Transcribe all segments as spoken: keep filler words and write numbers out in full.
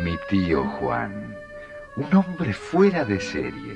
Mi tío Juan, un hombre fuera de serie.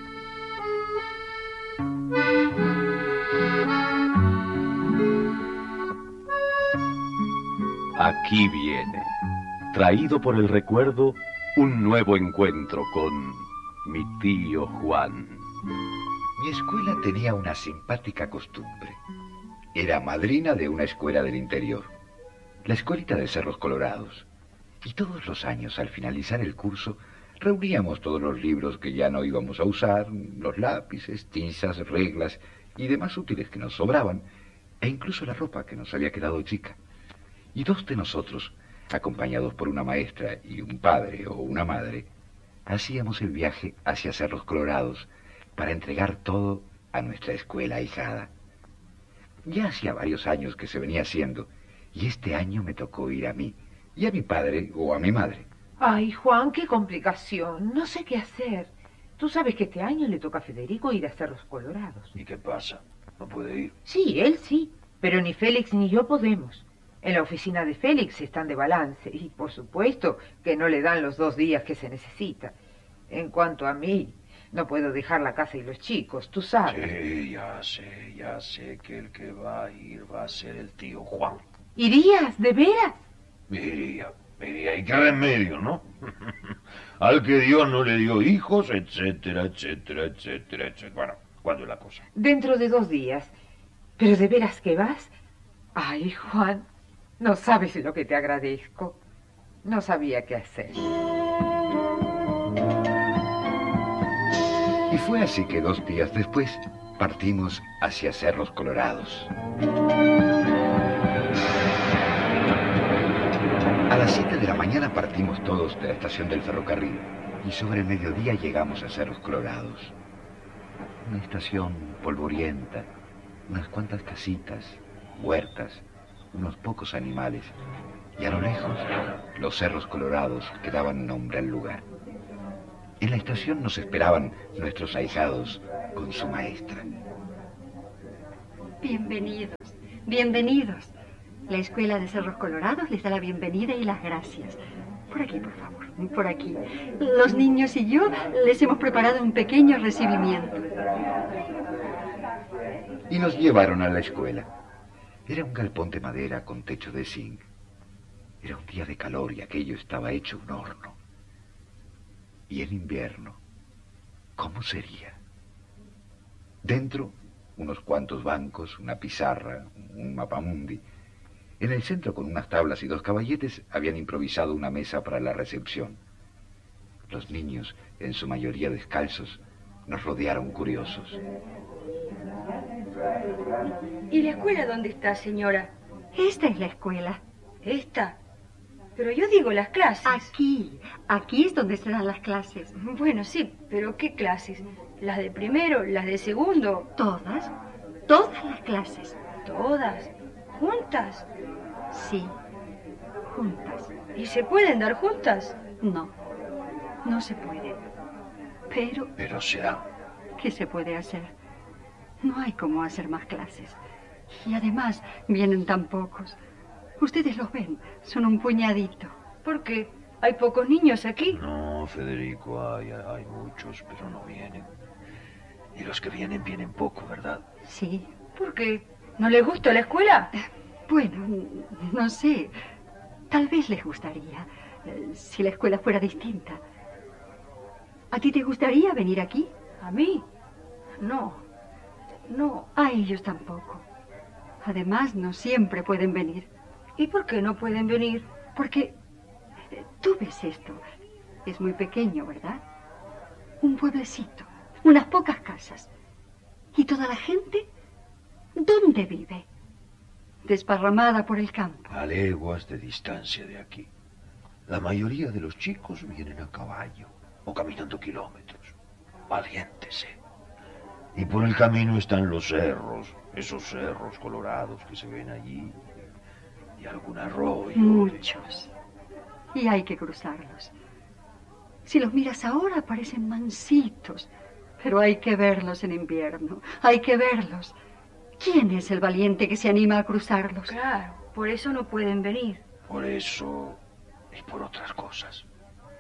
Aquí viene, traído por el recuerdo, un nuevo encuentro con mi tío Juan. Mi escuela tenía una simpática costumbre. Era madrina de una escuela del interior, la escuelita de Cerros Colorados. Y todos los años, al finalizar el curso, reuníamos todos los libros que ya no íbamos a usar, los lápices, tizas, reglas y demás útiles que nos sobraban, e incluso la ropa que nos había quedado chica. Y dos de nosotros, acompañados por una maestra y un padre o una madre, hacíamos el viaje hacia Cerros Colorados para entregar todo a nuestra escuela ahijada. Ya hacía varios años que se venía haciendo, y este año me tocó ir a mí, y a mi padre o a mi madre. Ay, Juan, qué complicación. No sé qué hacer. Tú sabes que este año le toca a Federico ir a Cerros Colorados. ¿Y qué pasa? ¿No puede ir? Sí, él sí, pero ni Félix ni yo podemos. En la oficina de Félix están de balance y, por supuesto, que no le dan los dos días que se necesita. En cuanto a mí, no puedo dejar la casa y los chicos, tú sabes. Sí, ya sé, ya sé que el que va a ir va a ser el tío Juan. ¿Irías, de veras? Iría, iría. ¿Y qué remedio, no? Al que Dios no le dio hijos, etcétera, etcétera, etcétera, etcétera. Bueno, ¿cuándo es la cosa? Dentro de dos días. ¿Pero de veras que vas? Ay, Juan, no sabes lo que te agradezco. No sabía qué hacer. Y fue así que dos días después partimos hacia Cerros Colorados. A las siete de la mañana partimos todos de la estación del ferrocarril y sobre el mediodía llegamos a Cerros Colorados. Una estación polvorienta, unas cuantas casitas, huertas, unos pocos animales y a lo lejos los Cerros Colorados que daban nombre al lugar. En la estación nos esperaban nuestros ahijados con su maestra. Bienvenidos, bienvenidos. La Escuela de Cerros Colorados les da la bienvenida y las gracias. Por aquí, por favor, por aquí. Los niños y yo les hemos preparado un pequeño recibimiento. Y nos llevaron a la escuela. Era un galpón de madera con techo de zinc. Era un día de calor y aquello estaba hecho un horno. Y en invierno, ¿cómo sería? Dentro, unos cuantos bancos, una pizarra, un mapamundi. En el centro, con unas tablas y dos caballetes, habían improvisado una mesa para la recepción. Los niños, en su mayoría descalzos, nos rodearon curiosos. ¿Y la escuela dónde está, señora? Esta es la escuela. ¿Esta? Pero yo digo las clases. Aquí, aquí es donde se dan las clases. Bueno, sí, pero ¿qué clases? ¿Las de primero, las de segundo? Todas, todas las clases. ¿Todas? ¿Juntas? Sí, juntas. ¿Y se pueden dar juntas? No, no se puede. Pero... Pero se dan. ¿Qué se puede hacer? No hay cómo hacer más clases. Y además vienen tan pocos. Ustedes los ven, son un puñadito. ¿Por qué? ¿Hay pocos niños aquí? No, Federico, hay, hay muchos, pero no vienen. Y los que vienen, vienen poco, ¿verdad? Sí. ¿Por qué? ¿No les gusta la escuela? Bueno, no sé. Tal vez les gustaría, eh, si la escuela fuera distinta. ¿A ti te gustaría venir aquí? ¿A mí? No, no. A ellos tampoco. Además, no siempre pueden venir. ¿Y por qué no pueden venir? Porque eh, tú ves esto. Es muy pequeño, ¿verdad? Un pueblecito, unas pocas casas. ¿Y toda la gente? ¿Dónde vive? Desparramada por el campo. A leguas de distancia de aquí. La mayoría de los chicos vienen a caballo o caminando kilómetros. Valientes, ¿eh? Y por el camino están los cerros, esos cerros colorados que se ven allí. Y algún arroyo. Muchos. Y hay que cruzarlos. Si los miras ahora parecen mansitos, pero hay que verlos en invierno. Hay que verlos. ¿Quién es el valiente que se anima a cruzarlos? Claro, por eso no pueden venir. Por eso y por otras cosas.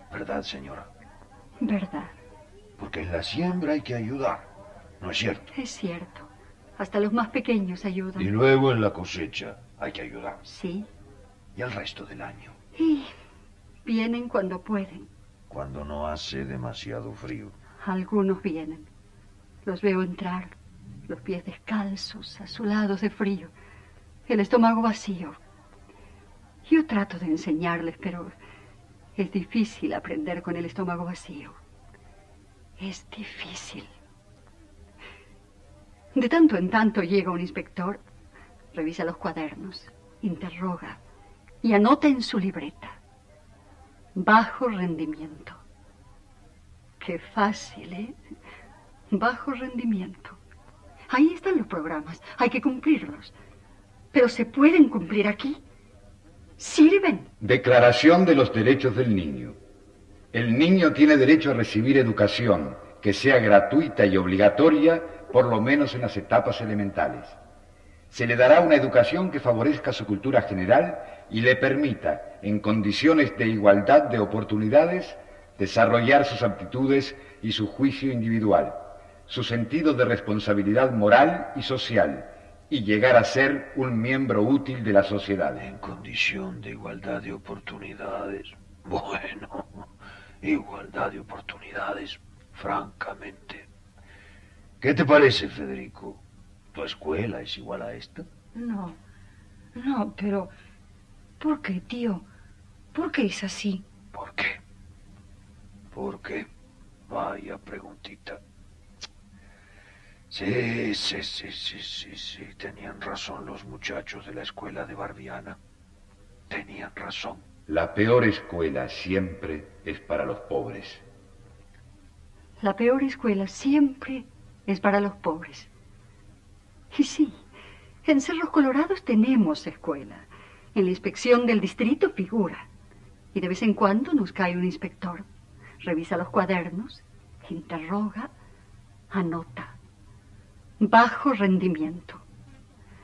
¿Verdad, señora? Verdad. Porque en la siembra hay que ayudar, ¿no es cierto? Es cierto. Hasta los más pequeños ayudan. Y luego en la cosecha hay que ayudar. Sí. Y el resto del año. Y vienen cuando pueden. Cuando no hace demasiado frío. Algunos vienen. Los veo entrar, los pies descalzos, azulados de frío, el estómago vacío. Yo trato de enseñarles, pero es difícil aprender con el estómago vacío. Es difícil. De tanto en tanto llega un inspector, revisa los cuadernos, interroga y anota en su libreta. Bajo rendimiento. Qué fácil, ¿eh? Bajo rendimiento. Ahí están los programas, hay que cumplirlos. Pero ¿se pueden cumplir aquí? ¿Sirven? Declaración de los derechos del niño. El niño tiene derecho a recibir educación, que sea gratuita y obligatoria, por lo menos en las etapas elementales. Se le dará una educación que favorezca su cultura general y le permita, en condiciones de igualdad de oportunidades, desarrollar sus aptitudes y su juicio individual, su sentido de responsabilidad moral y social, y llegar a ser un miembro útil de la sociedad. En condición de igualdad de oportunidades. Bueno, igualdad de oportunidades, francamente. ¿Qué te parece, Federico? ¿Tu escuela es igual a esta? No, no, pero... ¿por qué, tío? ¿Por qué es así? ¿Por qué? ¿Por qué? Vaya preguntita. Sí, sí, sí, sí, sí, sí. Tenían razón los muchachos de la escuela de Barbiana. Tenían razón. La peor escuela siempre es para los pobres. La peor escuela siempre es para los pobres. Y sí, en Cerros Colorados tenemos escuela. En la inspección del distrito figura. Y de vez en cuando nos cae un inspector. Revisa los cuadernos, interroga, anota. Bajo rendimiento.